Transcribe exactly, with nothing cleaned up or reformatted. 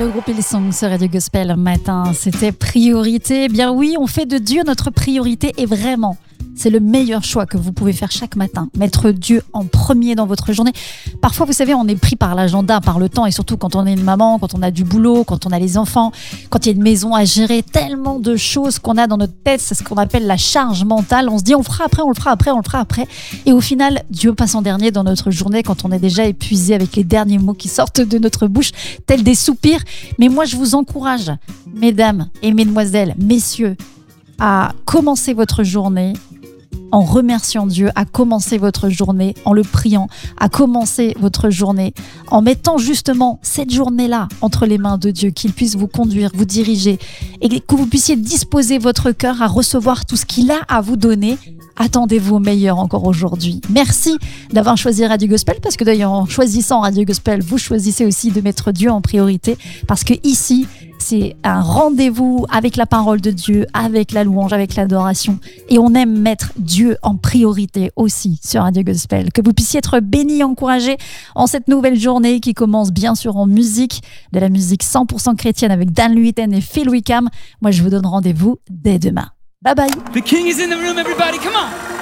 Le groupe Hillsong sur Radio Gospel matin, c'était priorité. Bien oui, on fait de Dieu notre priorité et vraiment, c'est le meilleur choix que vous pouvez faire chaque matin. Mettre Dieu en premier dans votre journée. Parfois, vous savez, on est pris par l'agenda, par le temps et surtout quand on est une maman, quand on a du boulot, quand on a les enfants, quand il y a une maison à gérer, tellement de choses qu'on a dans notre tête, c'est ce qu'on appelle la charge mentale. On se dit on le fera après, on le fera après, on le fera après. Et au final, Dieu passe en dernier dans notre journée quand on est déjà épuisé avec les derniers mots qui sortent de notre bouche, tels des soupirs. Mais moi, je vous encourage, mesdames et mesdemoiselles, messieurs, à commencer votre journée en remerciant Dieu, à commencer votre journée en le priant, à commencer votre journée en mettant justement cette journée-là entre les mains de Dieu, qu'il puisse vous conduire, vous diriger et que vous puissiez disposer votre cœur à recevoir tout ce qu'il a à vous donner. Attendez-vous au meilleur encore aujourd'hui. Merci d'avoir choisi Radio Gospel parce que d'ailleurs en choisissant Radio Gospel, vous choisissez aussi de mettre Dieu en priorité parce que ici, c'est un rendez-vous avec la parole de Dieu, avec la louange, avec l'adoration. Et on aime mettre Dieu en priorité aussi sur Radio Gospel. Que vous puissiez être bénis, encouragés en cette nouvelle journée qui commence bien sûr en musique, de la musique cent pour cent chrétienne avec Dan Luiten et Phil Wickham. Moi, je vous donne rendez-vous dès demain. Bye bye. The King is in the room, everybody. Come on.